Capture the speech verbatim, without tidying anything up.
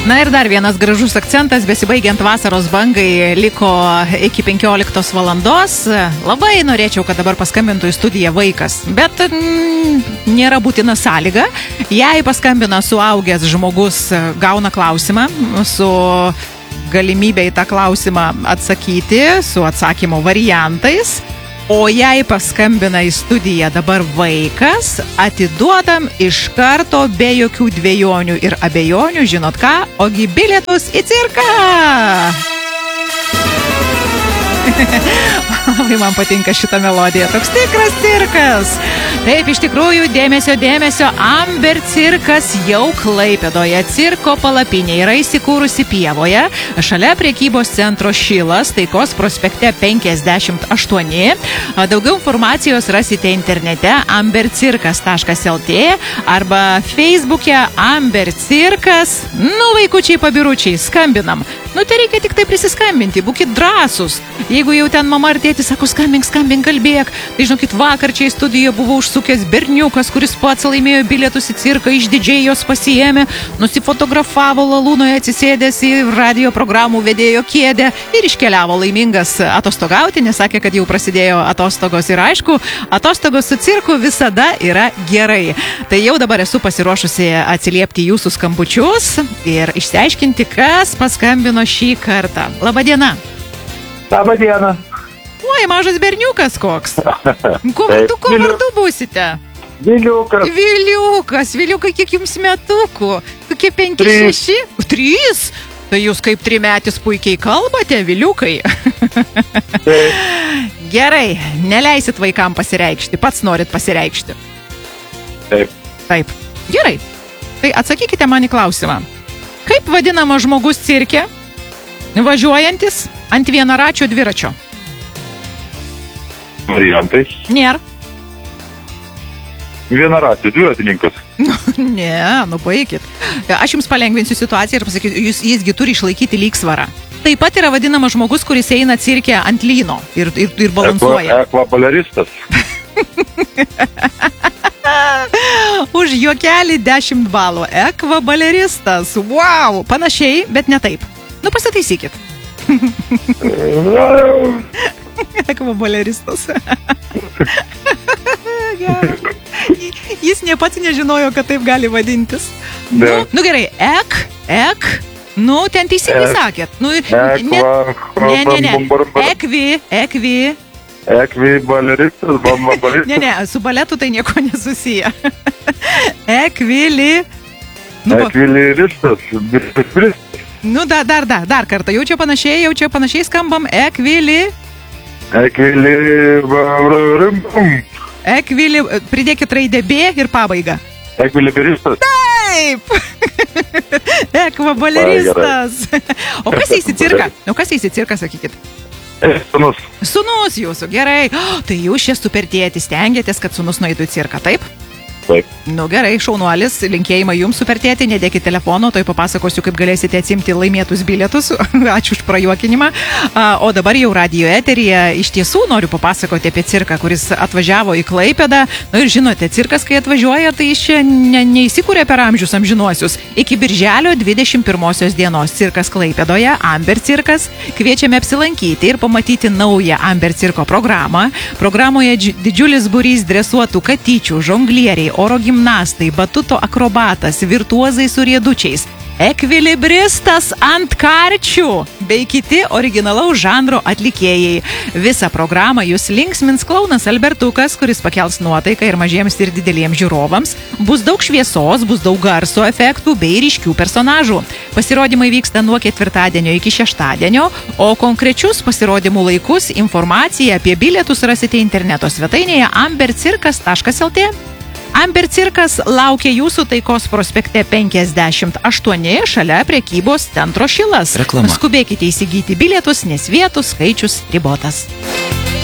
Na ir dar vienas gražus akcentas, besibaigiant vasaros bangai, liko iki penkioliktos valandos. Labai norėčiau, kad dabar paskambintų į studiją vaikas, bet mm, nėra būtina sąlyga. Jei paskambina suaugęs žmogus, gauna klausimą su galimybė į tą klausimą atsakyti, su atsakymo variantais. O jei paskambina į studiją dabar vaikas, atiduodam iš karto be jokių dvejonių ir abejonių, žinot ką, ogi bilietus į cirką! Labai man patinka šita melodija, toks tikras cirkas. Taip, iš tikrųjų, dėmesio, dėmesio, Amber cirkas jau Klaipėdoje. Cirko palapinė yra įsikūrusi pievoje, šalia prekybos centro Šilas, Taikos prospekte penkiasdešimt aštuoni. Daugiau informacijos rasite internete amber cirkas taškas el tė arba Facebook'e Amber cirkas. Nu, vaikučiai pabiručiai, skambinam. Nu, tai reikia tik tai prisiskambinti, būkit drąsus. Jeigu jau ten mama ar tėtis sako, skambink, skambink, kalbėk. Tai žinokit, vakar čia į studiją buvo užsukęs berniukas, kuris pats laimėjo bilietus į cirką, išdidžiai jos pasiėmė, nusifotografavo lalūnoje atsisėdęs į radio programų vedėjo kėdę ir iškeliavo laimingas atostogauti, nes sakė, kad jau prasidėjo atostogos ir aišku, atostogos su cirku visada yra gerai. Tai jau dabar esu pasiruošusi atsiliepti jūsų skambučius ir išsiaiškinti, kas paskambino šį kartą. Labadiena. Labadiena. Oi, mažas berniukas koks. Ko vardu, ko vardu būsite? Viliukas. Viliukas. Viliukai, kiek jums metukų? Kokie penki, šeši? Trys? Tai jūs kaip trimetis puikiai kalbate, Viliukai. Gerai, neleisit vaikam pasireikšti, pats norit pasireikšti. Taip. Taip. Gerai. Tai atsakykite man į klausimą. Kaip vadinama žmogus cirke, važiuojantis ant vienaračio dviračio? Variantai. Nėra. Vienaratis, dviratininkas. Ne, nu baikit. Aš jums palengvinsiu situaciją ir pasakysiu, jis, jisgi turi išlaikyti lygsvarą. Taip pat yra vadinama žmogus, kuris eina cirke ant lyno ir, ir, ir balansuoja. Ekvabaleristas. Už juokelį dešimt balų. Ekvabaleristas. Wow, panašiai, bet ne taip. Nu, pasitaisykit. Ekvabaleristas. Jis ne pats nežinojo, kad taip gali vadintis. Nu, nu gerai, ek, ek, nu, ten teisingai sakėt. Nu, ne, ne, ne, ne, ekvi, ekvi. Ekvibaleristas, bambabaleristas. Ne, ne, su baletu tai nieko nesusiję. Ekvili. Nu, Ekviliristas. nu, dar, dar, dar, dar kartą. Jau čia panašiai, jau čia panašiai skambam. Ekvili. Ekvili. Ekvili. Pridėkit raidę B ir pabaigą. Ekviliberistas. Taip. Ekvabaleristas. O kas eis į cirką? O kas eis į cirką, sakykit? Sūnus. Sūnus jūsų, gerai. O, tai jūs šie super tėtis, stengiatės, kad sūnus nueitų į cirką, taip? Taip. Nu gerai, šaunuolis, linkėjimą jums super tėti, nedėkit telefono, toj papasakosiu, kaip galėsite atsimti laimėtus bilietus. Ačiū už prajuokinimą. O dabar jau radio eteryje iš tiesų noriu papasakoti apie cirką, kuris atvažiavo į Klaipėdą. Nu ir žinote, cirkas, kai atvažiuoja, tai jis čia ne, neįsikūrė per amžius amžinuosius. Iki birželio dvidešimt pirmosios dienos cirkas Klaipėdoje, Amber cirkas. Kviečiame apsilankyti ir pamatyti naują Amber cirko programą. Programoje didžiulis būrys dresuotų katyčių, žonglieriai, oro gimnastai, batuto akrobatas, virtuozai su riedučiais, ekvilibristas ant karčių bei kiti originalaus žanro atlikėjai. Visą programą jūs linksmins klounas Albertukas, kuris pakels nuotaiką ir mažiems ir dideliems žiūrovams. Bus daug šviesos, bus daug garso efektų bei ryškių personažų. Pasirodymai vyksta nuo ketvirtadienio iki šeštadienio, o konkrečius pasirodymų laikus, informaciją apie bilietus rasite interneto svetainėje amber cirkas taškas el tė. Amber cirkas laukia jūsų Taikos prospekte penkiasdešimt aštuoni šalia prekybos centro Šilas. Reklama. Skubėkite įsigyti bilietus, nes vietų skaičius ribotas.